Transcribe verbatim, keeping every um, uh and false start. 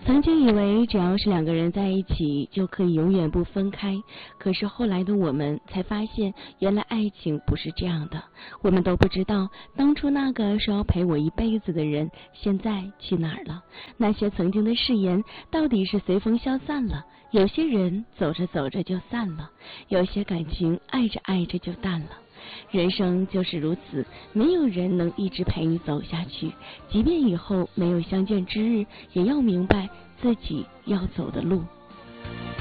曾经以为只要是两个人在一起就可以永远不分开，可是后来的我们才发现，原来爱情不是这样的。我们都不知道，当初那个说要陪我一辈子的人，现在去哪儿了？那些曾经的誓言，到底是随风消散了？有些人走着走着就散了，有些感情爱着爱着就淡了。人生就是如此，没有人能一直陪你走下去，即便以后没有相见之日，也要明白自己要走的路。